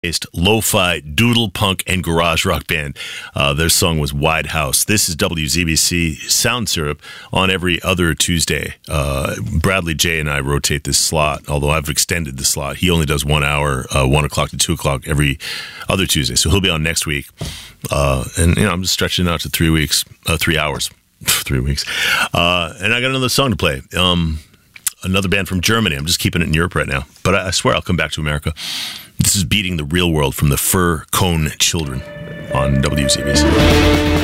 lo-fi, doodle punk, and garage rock band. Their song was Wide House. This is WZBC Sound Syrup on every other Tuesday. Bradley J. and I rotate this slot, although I've extended the slot. He only does 1 hour, 1 o'clock to 2 o'clock every other Tuesday. So he'll be on next week. And I'm just stretching it out to 3 weeks, 3 hours, 3 weeks. And I got another song to play. Another band from Germany. I'm just keeping it in Europe right now. But I swear I'll come back to America. This is Beating the Real World from the Fur Cone Children on WZBC.